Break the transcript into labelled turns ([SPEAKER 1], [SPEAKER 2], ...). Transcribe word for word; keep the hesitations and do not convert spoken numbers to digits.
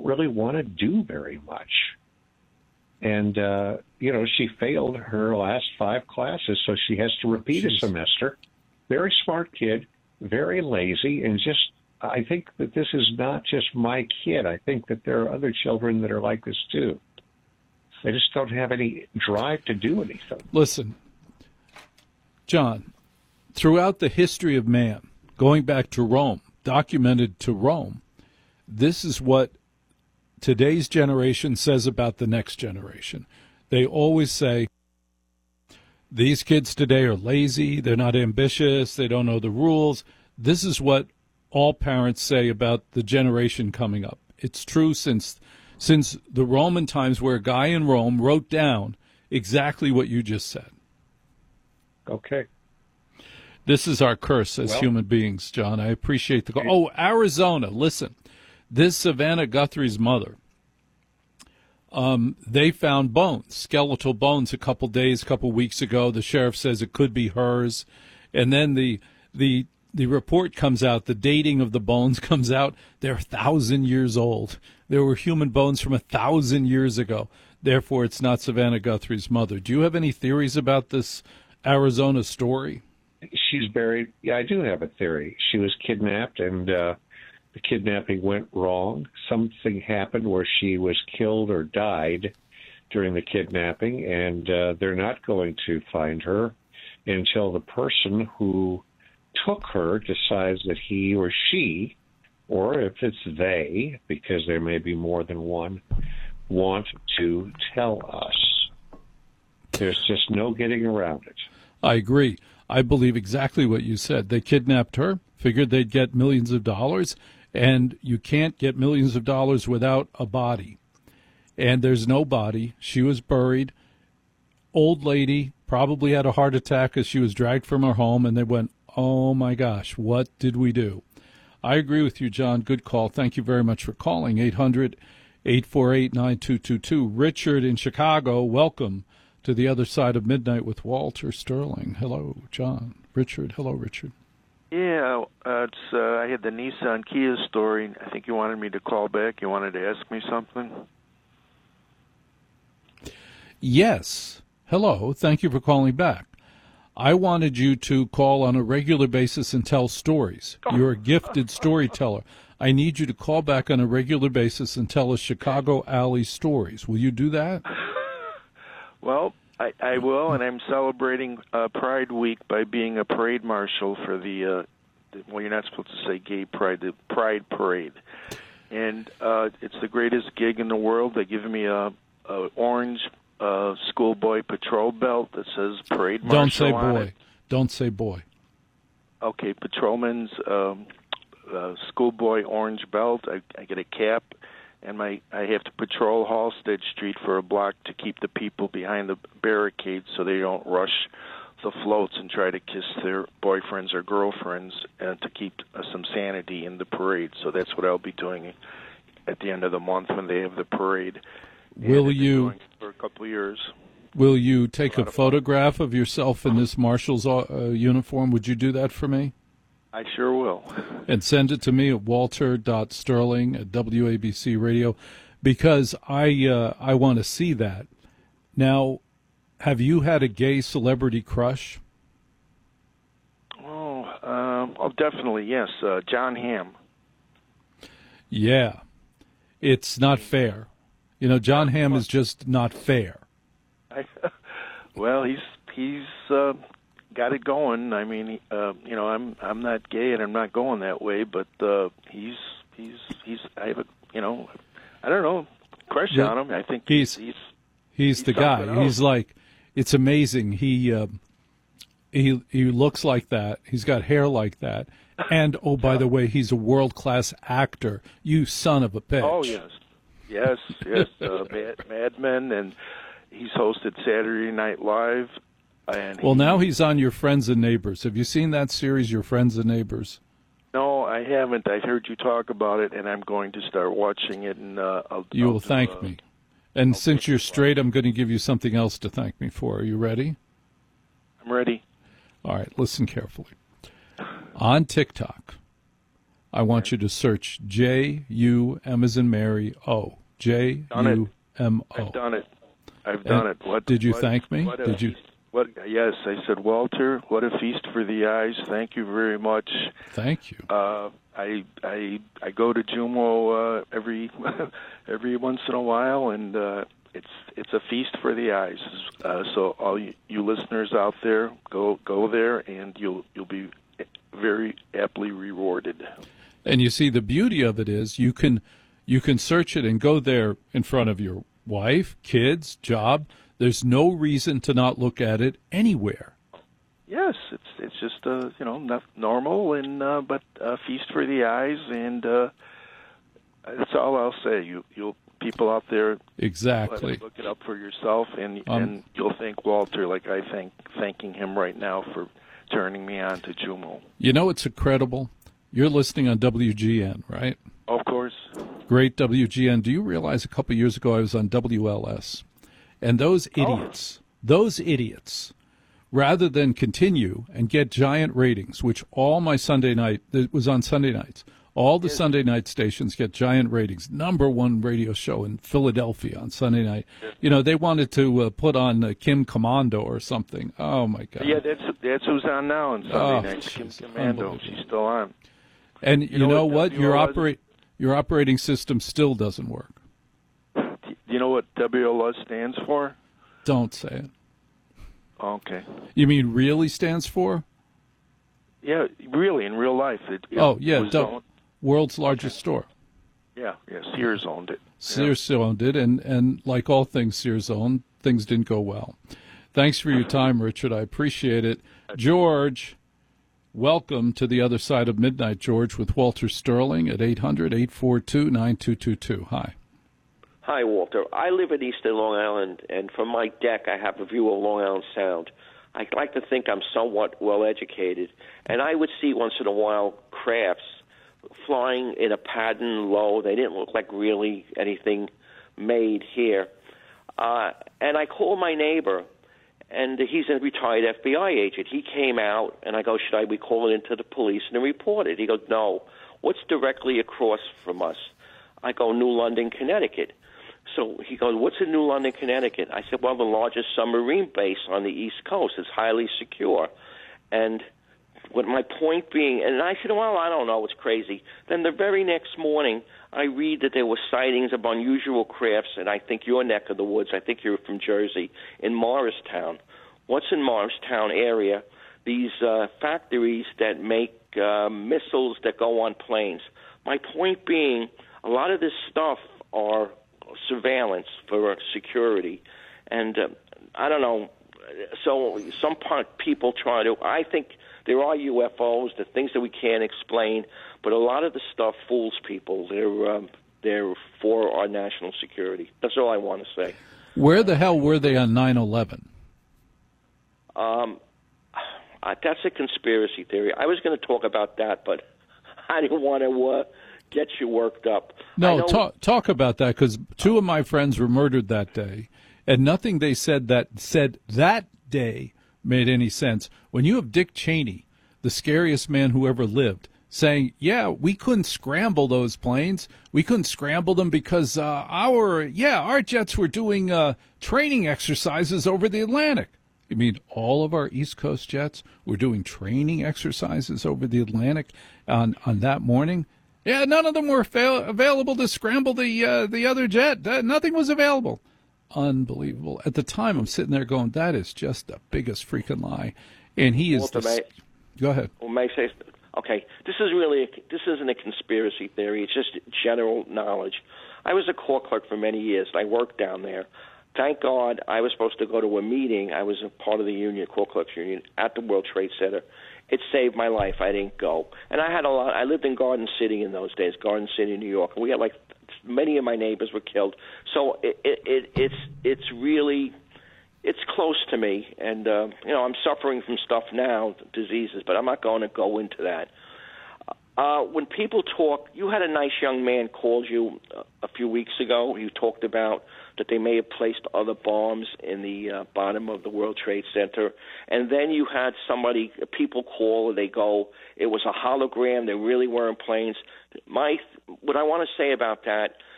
[SPEAKER 1] really want to do very much. And, uh, you know, she failed her last five classes, so she has to repeat
[SPEAKER 2] Jeez.
[SPEAKER 1] a semester. Very smart kid, very lazy, and just, I think that this is not just my kid. I think that there are other children that are like this too. They just don't have any drive to do anything.
[SPEAKER 2] Listen, John, throughout the history of man, going back to Rome, documented to Rome, this is what today's generation says about the next generation. They always say, these kids today are lazy, they're not ambitious, they don't know the rules. This is what all parents say about the generation coming up. It's true since since the Roman times, where a guy in Rome wrote down exactly what you just said.
[SPEAKER 1] Okay.
[SPEAKER 2] This is our curse as
[SPEAKER 1] Well,
[SPEAKER 2] human beings, John. I appreciate the call. Oh, Arizona, listen. This Savannah Guthrie's mother, um, they found bones, skeletal bones, a couple days, a couple weeks ago. The sheriff says it could be hers. And then the the the report comes out, the dating of the bones comes out. They're a thousand years old. There were human bones from a thousand years ago. Therefore, it's not Savannah Guthrie's mother. Do you have any theories about this Arizona story?
[SPEAKER 1] She's buried. Yeah, I do have a theory. She was kidnapped, and uh, the kidnapping went wrong. Something happened where she was killed or died during the kidnapping, and uh, they're not going to find her until the person who took her decides that he or she, or if it's they, because there may be more than one, want to tell us. There's just no getting around it.
[SPEAKER 2] I agree. I believe exactly what you said. They kidnapped her, figured they'd get millions of dollars, and you can't get millions of dollars without a body. And there's no body. She was buried. Old lady, probably had a heart attack as she was dragged from her home, and they went, oh, my gosh, what did we do? I agree with you, John. Good call. Thank you very much for calling. eight hundred, eight four eight, nine two two two. Richard in Chicago, welcome to the other side of midnight with Walter Sterling. Hello, John. Richard. Hello, Richard.
[SPEAKER 3] Yeah, uh, it's, uh, I had the Nissan Kia story. I think you wanted me to call back. You wanted to ask me something?
[SPEAKER 2] Yes. Hello. Thank you for calling back. I wanted you to call on a regular basis and tell stories. You're a gifted storyteller. I need you to call back on a regular basis and tell us Chicago Alley stories. Will you do that?
[SPEAKER 3] Well, I, I will, and I'm celebrating uh, Pride Week by being a parade marshal for the, uh, the, well, you're not supposed to say gay pride, the Pride Parade. And uh, it's the greatest gig in the world. They give me a, a orange uh, schoolboy patrol belt that says parade marshal
[SPEAKER 2] Don't say
[SPEAKER 3] on
[SPEAKER 2] boy.
[SPEAKER 3] it.
[SPEAKER 2] Don't say boy.
[SPEAKER 3] Okay, patrolman's um, uh, schoolboy orange belt. I, I get a cap. And my I have to patrol Halstead Street for a block to keep the people behind the barricades so they don't rush the floats and try to kiss their boyfriends or girlfriends, and to keep uh, some sanity in the parade. So that's what I'll be doing at the end of the month when they have the parade.
[SPEAKER 2] Will
[SPEAKER 3] and
[SPEAKER 2] you
[SPEAKER 3] doing it for a couple of years?
[SPEAKER 2] Will you take
[SPEAKER 3] a
[SPEAKER 2] a photograph of yourself in this marshal's uh, uniform? Would you do that for me?
[SPEAKER 3] I sure will.
[SPEAKER 2] And send it to me at walter dot sterling at W A B C Radio, because I uh, I want to see that. Now, have you had a gay celebrity crush?
[SPEAKER 3] Oh, um, oh, definitely, yes. Uh, John Hamm.
[SPEAKER 2] Yeah. It's not fair. You know, John Hamm is just not fair.
[SPEAKER 3] I, well, he's he's uh, got it going. I mean, uh, you know, I'm I'm not gay and I'm not going that way, but uh, he's he's he's I have a you know, I don't know, crush
[SPEAKER 2] Yeah.
[SPEAKER 3] on him. I think
[SPEAKER 2] He's
[SPEAKER 3] he's he's,
[SPEAKER 2] he's,
[SPEAKER 3] he's
[SPEAKER 2] the guy.
[SPEAKER 3] something else.
[SPEAKER 2] He's like, it's amazing. He uh, he he looks like that. He's got hair like that. And oh, by the way, he's a world class actor. You son of a bitch.
[SPEAKER 3] Oh yes, yes, yes. uh, Mad, Mad Men, and he's hosted Saturday Night Live. And
[SPEAKER 2] Well,
[SPEAKER 3] he,
[SPEAKER 2] now he's on Your Friends and Neighbors. Have you seen that series, Your Friends and Neighbors?
[SPEAKER 3] No, I haven't. I heard you talk about it, and I'm going to start watching it. And uh, I'll,
[SPEAKER 2] You
[SPEAKER 3] I'll
[SPEAKER 2] will
[SPEAKER 3] do,
[SPEAKER 2] thank
[SPEAKER 3] uh,
[SPEAKER 2] me. And
[SPEAKER 3] I'll
[SPEAKER 2] since
[SPEAKER 3] take
[SPEAKER 2] you're
[SPEAKER 3] it.
[SPEAKER 2] straight, I'm going to give you something else to thank me for. Are you ready?
[SPEAKER 3] I'm ready.
[SPEAKER 2] All right, listen carefully. On TikTok, I want you to search J U M as in Mary O. J U M O.
[SPEAKER 3] I've done it. I've done
[SPEAKER 2] And
[SPEAKER 3] it. What
[SPEAKER 2] did you
[SPEAKER 3] what,
[SPEAKER 2] thank me?
[SPEAKER 3] What a,
[SPEAKER 2] Did you?
[SPEAKER 3] What? Yes, I said, Walter, what a feast for the eyes. Thank you very much.
[SPEAKER 2] Thank you.
[SPEAKER 3] Uh, I I I go to Jumo uh, every every once in a while, and uh, it's it's a feast for the eyes. Uh, so all you, you listeners out there, go go there, and you'll you'll be very aptly rewarded.
[SPEAKER 2] And you see, the beauty of it is you can you can search it and go there in front of your wife, kids, job. There's no reason to not look at it anywhere.
[SPEAKER 3] Yes, it's it's just uh, you know not normal and uh, but a feast for the eyes, and uh, that's all I'll say. You you'll people out there
[SPEAKER 2] exactly
[SPEAKER 3] look it up for yourself, and um, and you'll thank Walter like I thank thanking him right now for turning me on to Jumo.
[SPEAKER 2] You know, it's incredible. You're listening on W G N, right?
[SPEAKER 3] Of course. Great
[SPEAKER 2] W G N. Do you realize a couple of years ago I was on W L S, and those idiots, oh. those idiots. rather than continue and get giant ratings, which all my Sunday night, it was on Sunday nights, all the yes. Sunday night stations get giant ratings. Number one radio show in Philadelphia on Sunday night. Yes. You know, they wanted to uh, put on uh, Kim Commando or something. Oh, my God.
[SPEAKER 3] Yeah, that's that's who's on now on Sunday oh, night. Kim Commando. She's still on.
[SPEAKER 2] And you, you know, know what? what? Your, operate, your operating system still doesn't work.
[SPEAKER 3] Do you know what W L S stands for?
[SPEAKER 2] Don't say it.
[SPEAKER 3] Okay.
[SPEAKER 2] You mean really stands for?
[SPEAKER 3] Yeah, really, in real life. It, it
[SPEAKER 2] oh, yeah, the world's largest okay. store.
[SPEAKER 3] Yeah, yeah, Sears owned it.
[SPEAKER 2] Sears
[SPEAKER 3] yeah.
[SPEAKER 2] owned it, and, and like all things Sears owned, things didn't go well. Thanks for your time, Richard. I appreciate it. George, welcome to the other side of midnight, George, with Walter Sterling at eight hundred, eight four two, nine two two two. Hi.
[SPEAKER 4] Hi, Walter. I live in eastern Long Island, and from my deck I have a view of Long Island Sound. I like to think I'm somewhat well-educated, and I would see once in a while crafts flying in a pattern low. They didn't look like really anything made here. Uh, and I called my neighbor, and he's a retired F B I agent. He came out, and I go, should I be calling into the police and report it? He goes, no. What's directly across from us? I go, New London, Connecticut. So he goes, what's in New London, Connecticut? I said, well, the largest submarine base on the East Coast. It's highly secure. And what my point being, and I said, well, I don't know. It's crazy. Then the very next morning, I read that there were sightings of unusual crafts, and I think your neck of the woods, I think you're from Jersey, in Morristown. What's in Morristown area? These uh, factories that make uh, missiles that go on planes. My point being, a lot of this stuff are surveillance for security, and uh, I don't know. So some part people try to. I think there are U F Os, the things that we can't explain, but a lot of the stuff fools people. They're um, they're for our national security. That's all I want to say.
[SPEAKER 2] Where the hell were they on nine eleven?
[SPEAKER 4] Um, uh, that's a conspiracy theory. I was going to talk about that, but I didn't want to. Uh, Get you worked up.
[SPEAKER 2] No, talk talk about that, because two of my friends were murdered that day, and nothing they said that said that day made any sense. When you have Dick Cheney, the scariest man who ever lived, saying, "Yeah, we couldn't scramble those planes. We couldn't scramble them because uh, our yeah our jets were doing uh, training exercises over the Atlantic." You mean all of our East Coast jets were doing training exercises over the Atlantic on on that morning? Yeah, none of them were fail- available to scramble the uh, the other jet. Uh, nothing was available. Unbelievable. At the time, I'm sitting there going, that is just the biggest freaking lie. And he is...
[SPEAKER 4] Walter,
[SPEAKER 2] the...
[SPEAKER 4] may,
[SPEAKER 2] Go ahead.
[SPEAKER 4] Well, may I say... Okay, this is really... A, this isn't a conspiracy theory. It's just general knowledge. I was a court clerk for many years, and I worked down there. Thank God I was supposed to go to a meeting. I was a part of the union, court clerks union, at the World Trade Center. It saved my life. I didn't go. And I had a lot. I lived in Garden City in those days, Garden City, New York. And we had like many of my neighbors were killed. So it, it, it it's it's really it's close to me. And uh, you know, I'm suffering from stuff now, diseases, but I'm not going to go into that. Uh, when people talk, you had a nice young man called you a few weeks ago. He talked about that they may have placed other bombs in the uh, bottom of the World Trade Center. And then you had somebody, people call, they go, it was a hologram, there really weren't planes. My, what I want to say about that,